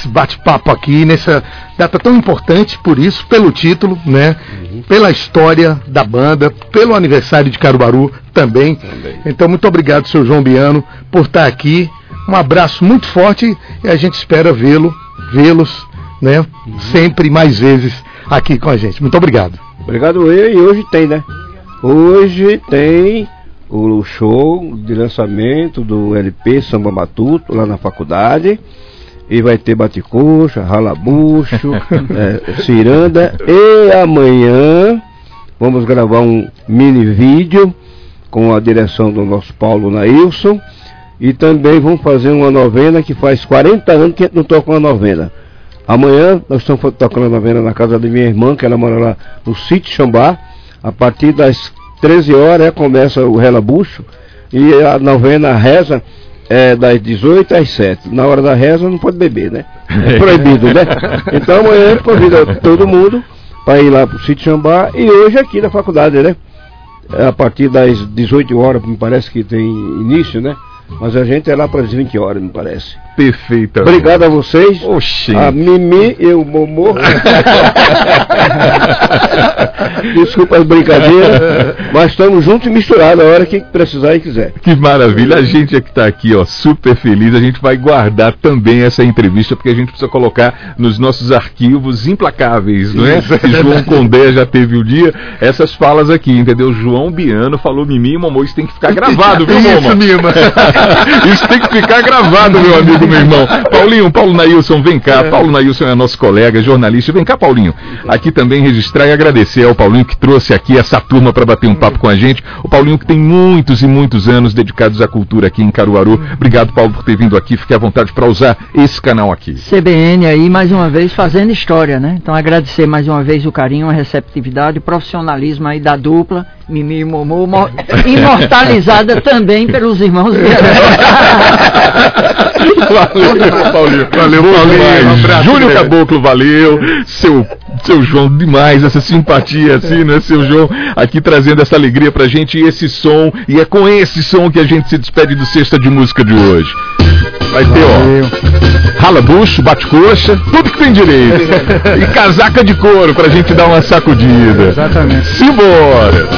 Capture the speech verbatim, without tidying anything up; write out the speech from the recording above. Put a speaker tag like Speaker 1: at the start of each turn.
Speaker 1: bate-papo aqui, nessa data tão importante, por isso, pelo título, né? Uhum. Pela história da banda, pelo aniversário de Caruaru também. também. Então, muito obrigado, seu João Biano, por estar aqui. Um abraço muito forte e a gente espera vê-lo, vê-los, né? Uhum. Sempre mais vezes aqui com a gente. Muito obrigado.
Speaker 2: Obrigado eu, e hoje tem, né? Hoje tem o show de lançamento do L P Samba Matuto lá na faculdade. E vai ter bate-coxa, ralabucho, é, ciranda. E amanhã vamos gravar um mini vídeo com a direção do nosso Paulo Nailson. E também vamos fazer uma novena que faz quarenta anos que a gente não toca uma novena. Amanhã nós estamos tocando a novena na casa da minha irmã, que ela mora lá no Sítio Xambá. A partir das treze horas é, começa o relabucho e a novena reza é das dezoito às sete. Na hora da reza não pode beber, né? É proibido, né? Então amanhã convida todo mundo para ir lá pro Sítio Xambá e hoje aqui na faculdade, né? A partir das dezoito horas, me parece que tem início, né? Mas a gente é lá para as vinte horas, me parece.
Speaker 1: Perfeito.
Speaker 2: Obrigado a vocês.
Speaker 1: Oxê.
Speaker 2: A Mimi e o Momô. Desculpa as brincadeiras, mas estamos juntos e misturados a hora que precisar e quiser.
Speaker 1: Que maravilha. A gente é que está aqui, ó, super feliz. A gente vai guardar também essa entrevista, porque a gente precisa colocar nos nossos arquivos implacáveis, não é? João Condé já teve o dia. Essas falas aqui, entendeu? João Biano falou Mimi e Momô. Isso tem que ficar gravado, viu, Momô? Isso, Mima. Isso tem que ficar gravado, meu amigo, meu irmão. Paulinho, Paulo Nailson, vem cá. Paulo Nailson é nosso colega, jornalista. Vem cá, Paulinho. Aqui também registrar e agradecer ao Paulinho que trouxe aqui essa turma para bater um papo com a gente. O Paulinho que tem muitos e muitos anos dedicados à cultura aqui em Caruaru. Obrigado, Paulo, por ter vindo aqui. Fique à vontade para usar esse canal aqui.
Speaker 3: C B N aí, mais uma vez, fazendo história, né? Então, agradecer mais uma vez o carinho, a receptividade, o profissionalismo aí da dupla, Mimi e Momô, imortalizada também pelos irmãos Biano.
Speaker 1: Valeu, Paulinho. Valeu, Paulinho. Júnior Caboclo, valeu. Seu, seu João, demais essa simpatia, assim, né, seu João? Aqui trazendo essa alegria pra gente e esse som. E é com esse som que a gente se despede do Sexta de Música de hoje. Vai ter, ó, ralabucho, bate-coxa, tudo que tem direito. E casaca de couro pra gente dar uma sacudida.
Speaker 2: Exatamente.
Speaker 1: Simbora!